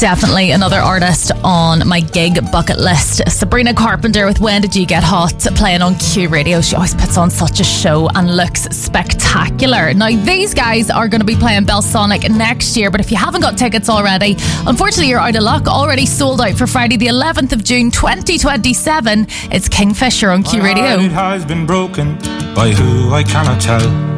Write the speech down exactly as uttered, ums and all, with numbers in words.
Definitely another artist on my gig bucket list. Sabrina Carpenter with When Did You Get Hot, playing on Q Radio. She always puts on such a show and looks spectacular. Now, these guys are going to be playing Belsonic next year, but if you haven't got tickets already, unfortunately you're out of luck. Already sold out for Friday the eleventh of June twenty twenty-seven. It's Kingfisher on Q Radio. My heart, it has been broken by who I cannot tell.